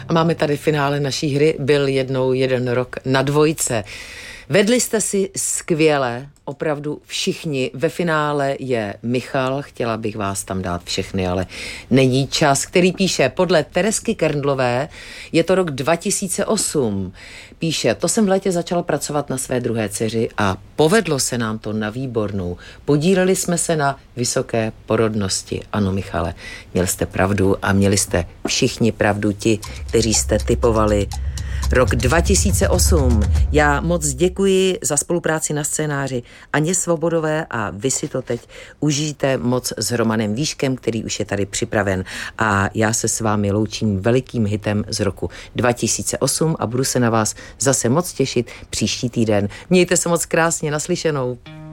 A máme tady finále naší hry Byl jednou jeden rok na dvojce. Vedli jste si skvěle, opravdu všichni. Ve finále je Michal, chtěla bych vás tam dát všechny, ale není čas, který píše, podle Teresky Kerndlové je to rok 2008. Píše, to jsem v létě začala pracovat na své druhé dceři a povedlo se nám to na výbornou. Podíleli jsme se na vysoké porodnosti. Ano, Michale, měl jste pravdu a měli jste všichni pravdu ti, kteří jste tipovali rok 2008. Já moc děkuji za spolupráci na scénáři Aně Svobodové a vy si to teď užijte moc s Romanem Víškem, který už je tady připraven. A já se s vámi loučím velikým hitem z roku 2008 a budu se na vás zase moc těšit příští týden. Mějte se moc krásně, naslyšenou.